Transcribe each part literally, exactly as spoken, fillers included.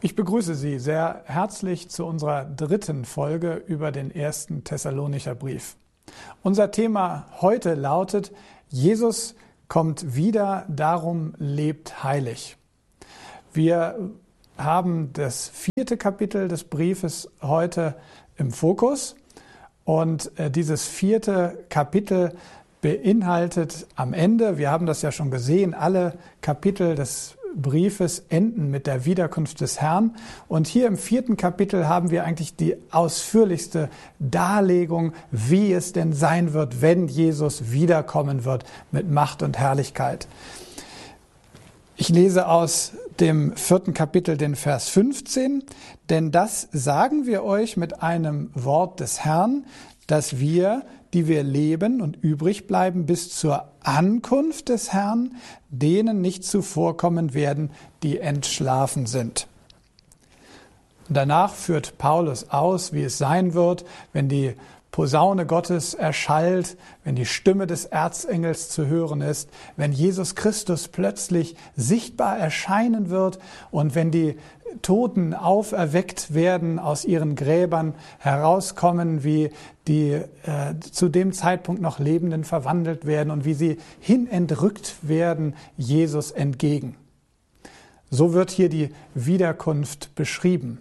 Ich begrüße Sie sehr herzlich zu unserer dritten Folge über den ersten Thessalonicher Brief. Unser Thema heute lautet: Jesus kommt wieder, darum lebt heilig. Wir haben das vierte Kapitel des Briefes heute im Fokus und dieses vierte Kapitel beinhaltet am Ende, wir haben das ja schon gesehen, alle Kapitel des Briefes enden mit der Wiederkunft des Herrn. Und hier im vierten Kapitel haben wir eigentlich die ausführlichste Darlegung, wie es denn sein wird, wenn Jesus wiederkommen wird mit Macht und Herrlichkeit. Ich lese aus dem vierten Kapitel den Vers fünfzehn. Denn das sagen wir euch mit einem Wort des Herrn, dass wir, die wir leben und übrig bleiben bis zur Ankunft des Herrn, denen nicht zuvorkommen werden, die entschlafen sind. Und danach führt Paulus aus, wie es sein wird, wenn die Posaune Gottes erschallt, wenn die Stimme des Erzengels zu hören ist, wenn Jesus Christus plötzlich sichtbar erscheinen wird und wenn die Toten auferweckt werden, aus ihren Gräbern herauskommen, wie die äh, zu dem Zeitpunkt noch Lebenden verwandelt werden und wie sie hinentrückt werden Jesus entgegen. So wird hier die Wiederkunft beschrieben.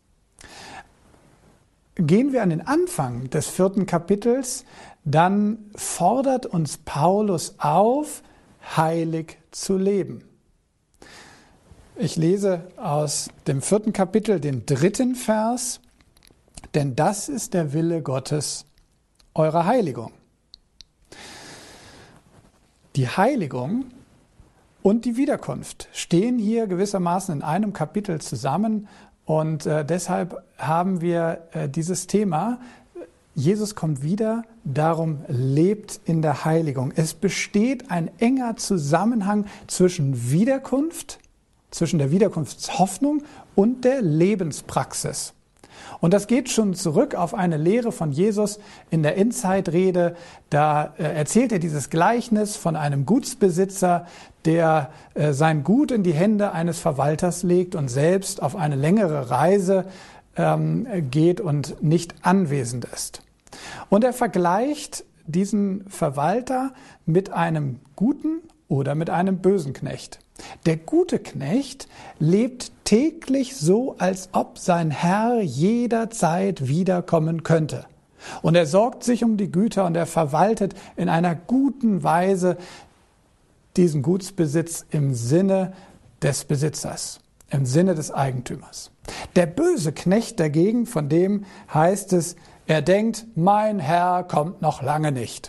Gehen wir an den Anfang des vierten Kapitels, dann fordert uns Paulus auf, heilig zu leben. Ich lese aus dem vierten Kapitel den dritten Vers, denn das ist der Wille Gottes, eure Heiligung. Die Heiligung und die Wiederkunft stehen hier gewissermaßen in einem Kapitel zusammen und äh, deshalb haben wir äh, dieses Thema, Jesus kommt wieder, darum lebt in der Heiligung. Es besteht ein enger Zusammenhang zwischen Wiederkunft, zwischen der Wiederkunftshoffnung und der Lebenspraxis. Und das geht schon zurück auf eine Lehre von Jesus in der Endzeitrede. Da äh, erzählt er dieses Gleichnis von einem Gutsbesitzer, der äh, sein Gut in die Hände eines Verwalters legt und selbst auf eine längere Reise ähm, geht und nicht anwesend ist. Und er vergleicht diesen Verwalter mit einem guten oder mit einem bösen Knecht. Der gute Knecht lebt täglich so, als ob sein Herr jederzeit wiederkommen könnte. Und er sorgt sich um die Güter und er verwaltet in einer guten Weise diesen Gutsbesitz im Sinne des Besitzers, im Sinne des Eigentümers. Der böse Knecht dagegen, von dem heißt es, er denkt, mein Herr kommt noch lange nicht.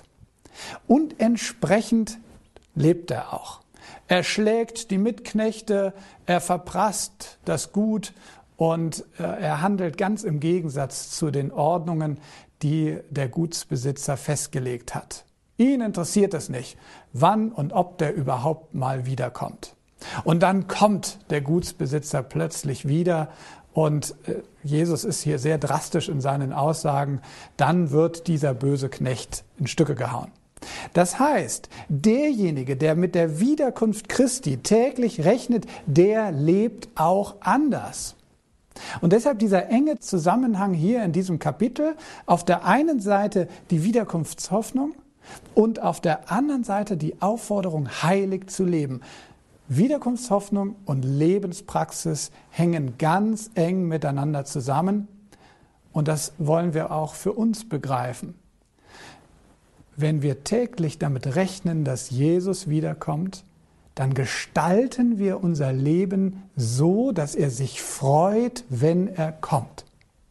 Und entsprechend lebt er auch. Er schlägt die Mitknechte, er verprasst das Gut und äh, er handelt ganz im Gegensatz zu den Ordnungen, die der Gutsbesitzer festgelegt hat. Ihn interessiert es nicht, wann und ob der überhaupt mal wiederkommt. Und dann kommt der Gutsbesitzer plötzlich wieder und äh, Jesus ist hier sehr drastisch in seinen Aussagen, dann wird dieser böse Knecht in Stücke gehauen. Das heißt, derjenige, der mit der Wiederkunft Christi täglich rechnet, der lebt auch anders. Und deshalb dieser enge Zusammenhang hier in diesem Kapitel, auf der einen Seite die Wiederkunftshoffnung und auf der anderen Seite die Aufforderung, heilig zu leben. Wiederkunftshoffnung und Lebenspraxis hängen ganz eng miteinander zusammen und das wollen wir auch für uns begreifen. Wenn wir täglich damit rechnen, dass Jesus wiederkommt, dann gestalten wir unser Leben so, dass er sich freut, wenn er kommt.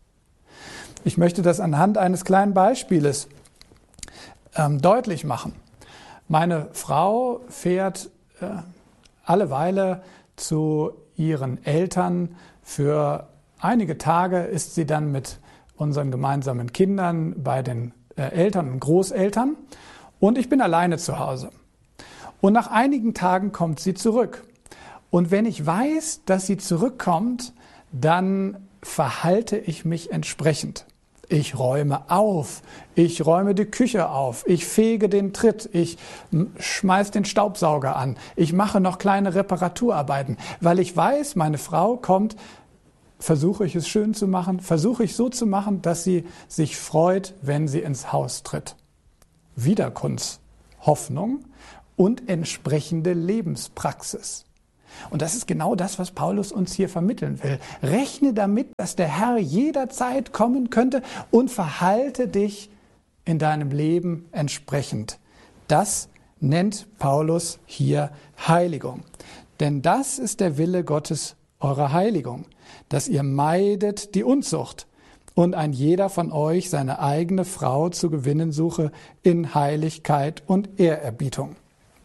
Ich möchte das anhand eines kleinen Beispieles ähm, deutlich machen. Meine Frau fährt äh, alle Weile zu ihren Eltern. Für einige Tage ist sie dann mit unseren gemeinsamen Kindern bei den Eltern und Großeltern und ich bin alleine zu Hause. Und nach einigen Tagen kommt sie zurück. Und wenn ich weiß, dass sie zurückkommt, dann verhalte ich mich entsprechend. Ich räume auf, ich räume die Küche auf, ich fege den Tritt, ich schmeiß den Staubsauger an, ich mache noch kleine Reparaturarbeiten, weil ich weiß, meine Frau kommt versuche ich es schön zu machen, versuche ich so zu machen, dass sie sich freut, wenn sie ins Haus tritt. Wiederkunftshoffnung und entsprechende Lebenspraxis. Und das ist genau das, was Paulus uns hier vermitteln will. Rechne damit, dass der Herr jederzeit kommen könnte und verhalte dich in deinem Leben entsprechend. Das nennt Paulus hier Heiligung. Denn das ist der Wille Gottes, eure Heiligung, dass ihr meidet die Unzucht und ein jeder von euch seine eigene Frau zu gewinnen suche in Heiligkeit und Ehrerbietung.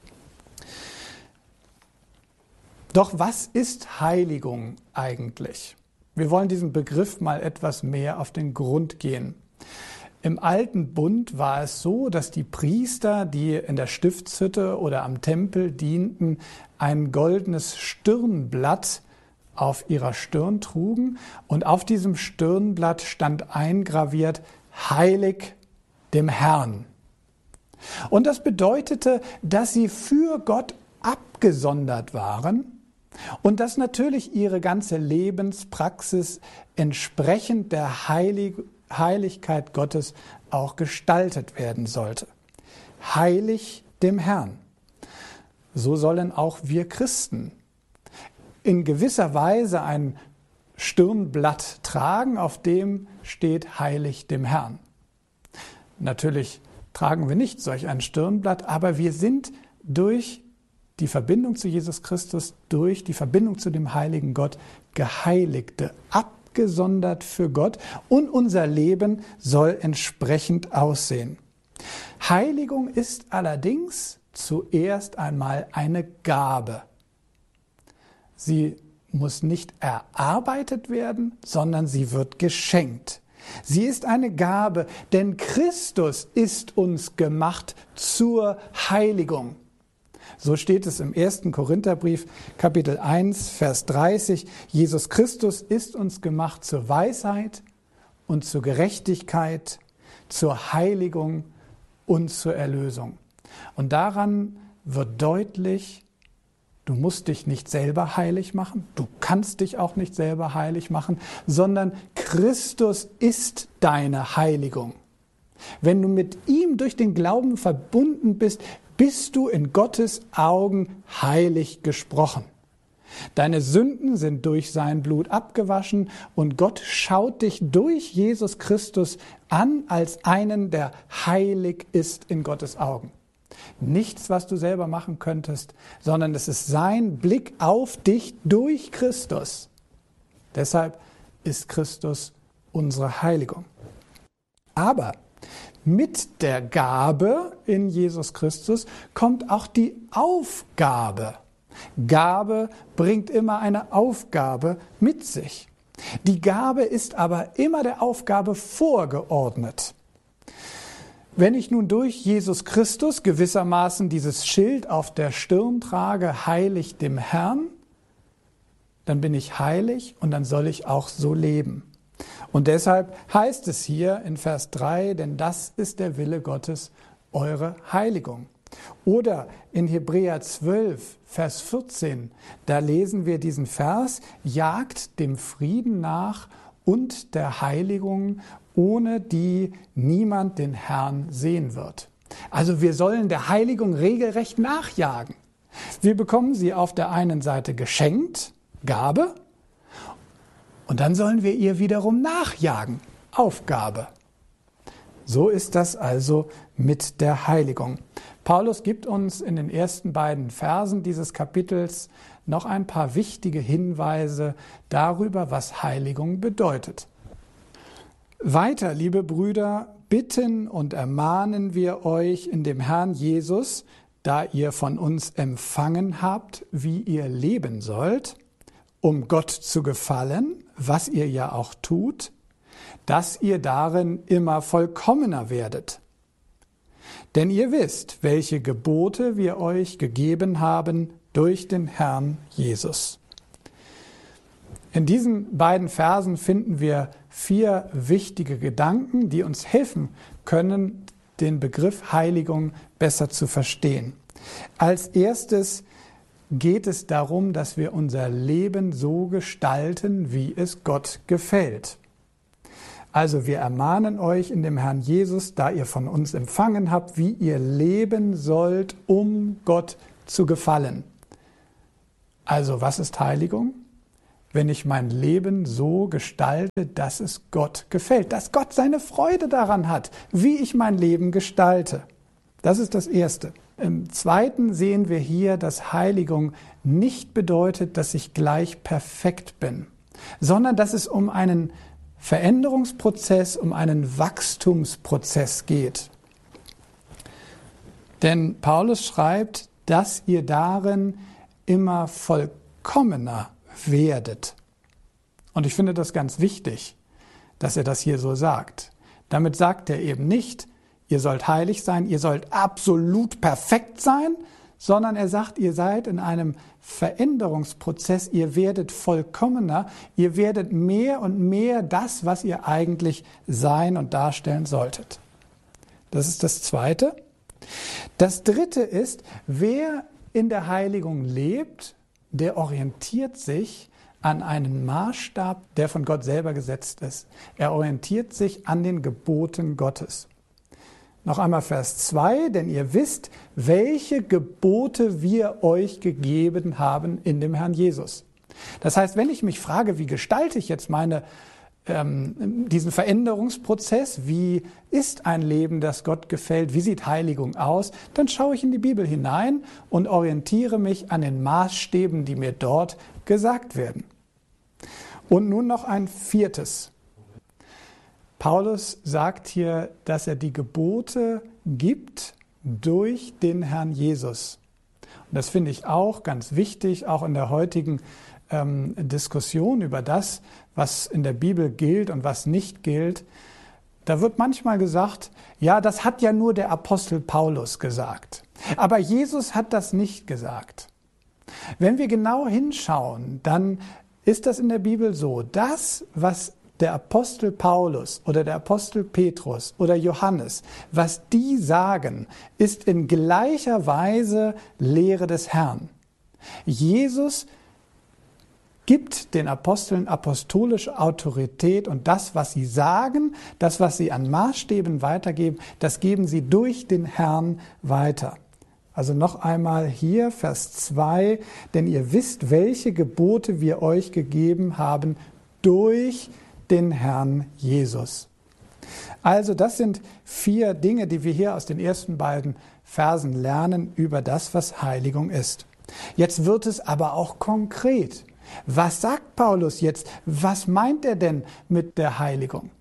Doch was ist Heiligung eigentlich? Wir wollen diesem Begriff mal etwas mehr auf den Grund gehen. Im Alten Bund war es so, dass die Priester, die in der Stiftshütte oder am Tempel dienten, ein goldenes Stirnblatt auf ihrer Stirn trugen und auf diesem Stirnblatt stand eingraviert: Heilig dem Herrn. Und das bedeutete, dass sie für Gott abgesondert waren und dass natürlich ihre ganze Lebenspraxis entsprechend der Heilig Heiligkeit Gottes auch gestaltet werden sollte. Heilig dem Herrn. So sollen auch wir Christen in gewisser Weise ein Stirnblatt tragen, auf dem steht Heilig dem Herrn. Natürlich tragen wir nicht solch ein Stirnblatt, aber wir sind durch die Verbindung zu Jesus Christus, durch die Verbindung zu dem heiligen Gott Geheiligte, abgesondert für Gott, und unser Leben soll entsprechend aussehen. Heiligung ist allerdings zuerst einmal eine Gabe. Sie muss nicht erarbeitet werden, sondern sie wird geschenkt. Sie ist eine Gabe, denn Christus ist uns gemacht zur Heiligung. So steht es im ersten Korintherbrief, Kapitel eins, Vers dreißig. Jesus Christus ist uns gemacht zur Weisheit und zur Gerechtigkeit, zur Heiligung und zur Erlösung. Und daran wird deutlich, du musst dich nicht selber heilig machen, du kannst dich auch nicht selber heilig machen, sondern Christus ist deine Heiligung. Wenn du mit ihm durch den Glauben verbunden bist, bist du in Gottes Augen heilig gesprochen. Deine Sünden sind durch sein Blut abgewaschen und Gott schaut dich durch Jesus Christus an als einen, der heilig ist in Gottes Augen. Nichts, was du selber machen könntest, sondern es ist sein Blick auf dich durch Christus. Deshalb ist Christus unsere Heiligung. Aber mit der Gabe in Jesus Christus kommt auch die Aufgabe. Gabe bringt immer eine Aufgabe mit sich. Die Gabe ist aber immer der Aufgabe vorgeordnet. Wenn ich nun durch Jesus Christus gewissermaßen dieses Schild auf der Stirn trage, heilig dem Herrn, dann bin ich heilig und dann soll ich auch so leben. Und deshalb heißt es hier in Vers drei, denn das ist der Wille Gottes, eure Heiligung. Oder in Hebräer zwölf, Vers vierzehn, da lesen wir diesen Vers: Jagt dem Frieden nach und der Heiligung, ohne die niemand den Herrn sehen wird. Also wir sollen der Heiligung regelrecht nachjagen. Wir bekommen sie auf der einen Seite geschenkt, Gabe, und dann sollen wir ihr wiederum nachjagen, Aufgabe. So ist das also mit der Heiligung. Paulus gibt uns in den ersten beiden Versen dieses Kapitels noch ein paar wichtige Hinweise darüber, was Heiligung bedeutet. Weiter, liebe Brüder, bitten und ermahnen wir euch in dem Herrn Jesus, da ihr von uns empfangen habt, wie ihr leben sollt, um Gott zu gefallen, was ihr ja auch tut, dass ihr darin immer vollkommener werdet. Denn ihr wisst, welche Gebote wir euch gegeben haben durch den Herrn Jesus. In diesen beiden Versen finden wir vier wichtige Gedanken, die uns helfen können, den Begriff Heiligung besser zu verstehen. Als erstes geht es darum, dass wir unser Leben so gestalten, wie es Gott gefällt. Also wir ermahnen euch in dem Herrn Jesus, da ihr von uns empfangen habt, wie ihr leben sollt, um Gott zu gefallen. Also was ist Heiligung? Wenn ich mein Leben so gestalte, dass es Gott gefällt, dass Gott seine Freude daran hat, wie ich mein Leben gestalte. Das ist das Erste. Im Zweiten sehen wir hier, dass Heiligung nicht bedeutet, dass ich gleich perfekt bin, sondern dass es um einen Veränderungsprozess, um einen Wachstumsprozess geht. Denn Paulus schreibt, dass ihr darin immer vollkommener werdet. Und ich finde das ganz wichtig, dass er das hier so sagt. Damit sagt er eben nicht, ihr sollt heilig sein, ihr sollt absolut perfekt sein, sondern er sagt, ihr seid in einem Veränderungsprozess, ihr werdet vollkommener, ihr werdet mehr und mehr das, was ihr eigentlich sein und darstellen solltet. Das ist das Zweite. Das Dritte ist, wer in der Heiligung lebt, der orientiert sich an einen Maßstab, der von Gott selber gesetzt ist. Er orientiert sich an den Geboten Gottes. Noch einmal Vers zwei, denn ihr wisst, welche Gebote wir euch gegeben haben in dem Herrn Jesus. Das heißt, wenn ich mich frage, wie gestalte ich jetzt meine, ähm, diesen Veränderungsprozess, wie ist ein Leben, das Gott gefällt, wie sieht Heiligung aus, dann schaue ich in die Bibel hinein und orientiere mich an den Maßstäben, die mir dort gesagt werden. Und nun noch ein viertes. Paulus sagt hier, dass er die Gebote gibt durch den Herrn Jesus. Und das finde ich auch ganz wichtig, auch in der heutigen ähm, Diskussion über das, was in der Bibel gilt und was nicht gilt. Da wird manchmal gesagt, ja, das hat ja nur der Apostel Paulus gesagt. Aber Jesus hat das nicht gesagt. Wenn wir genau hinschauen, dann ist das in der Bibel so, das, was der Apostel Paulus oder der Apostel Petrus oder Johannes, was die sagen, ist in gleicher Weise Lehre des Herrn. Jesus gibt den Aposteln apostolische Autorität und das, was sie sagen, das, was sie an Maßstäben weitergeben, das geben sie durch den Herrn weiter. Also noch einmal hier Vers zwei, denn ihr wisst, welche Gebote wir euch gegeben haben durch den Herrn Jesus. Also das sind vier Dinge, die wir hier aus den ersten beiden Versen lernen über das, was Heiligung ist. Jetzt wird es aber auch konkret. Was sagt Paulus jetzt? Was meint er denn mit der Heiligung?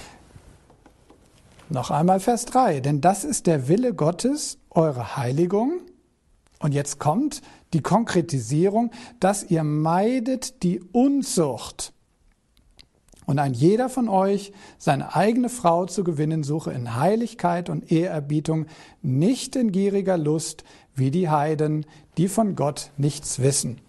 Noch einmal Vers drei, denn das ist der Wille Gottes, eure Heiligung. Und jetzt kommt die Konkretisierung, dass ihr meidet die Unzucht. Und ein jeder von euch seine eigene Frau zu gewinnen suche in Heiligkeit und Ehrerbietung, nicht in gieriger Lust wie die Heiden, die von Gott nichts wissen.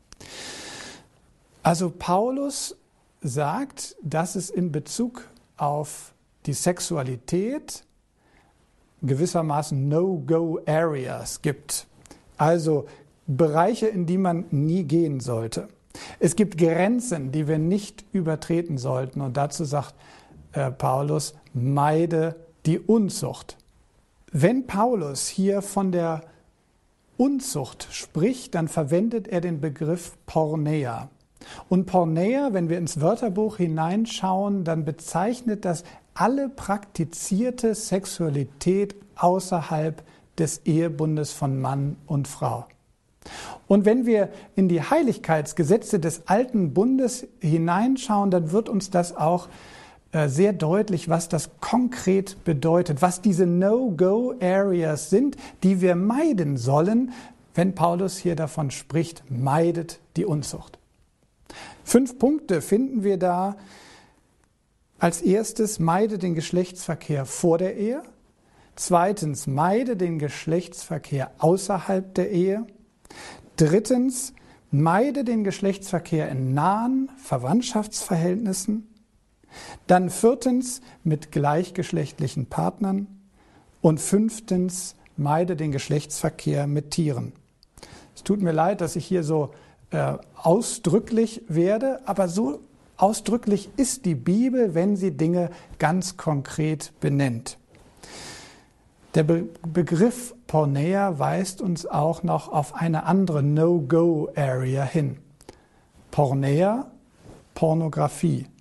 Also Paulus sagt, dass es in Bezug auf die Sexualität gewissermaßen No-Go-Areas gibt. Also Bereiche, in die man nie gehen sollte. Es gibt Grenzen, die wir nicht übertreten sollten. Und dazu sagt äh, Paulus, meide die Unzucht. Wenn Paulus hier von der Unzucht spricht, dann verwendet er den Begriff Porneia. Und Porneia, wenn wir ins Wörterbuch hineinschauen, dann bezeichnet das alle praktizierte Sexualität außerhalb des Ehebundes von Mann und Frau. Und wenn wir in die Heiligkeitsgesetze des alten Bundes hineinschauen, dann wird uns das auch äh, sehr deutlich, was das konkret bedeutet, was diese No-Go-Areas sind, die wir meiden sollen, wenn Paulus hier davon spricht, meidet die Unzucht. Fünf Punkte finden wir da. Als erstes, meide den Geschlechtsverkehr vor der Ehe. Zweitens, meide den Geschlechtsverkehr außerhalb der Ehe. Drittens, meide den Geschlechtsverkehr in nahen Verwandtschaftsverhältnissen. Dann viertens, mit gleichgeschlechtlichen Partnern. Und fünftens, meide den Geschlechtsverkehr mit Tieren. Es tut mir leid, dass ich hier so äh, ausdrücklich werde, aber so ausdrücklich ist die Bibel, wenn sie Dinge ganz konkret benennt. Der Be- Begriff Porneia weist uns auch noch auf eine andere No-Go-Area hin. Porneia, Pornografie.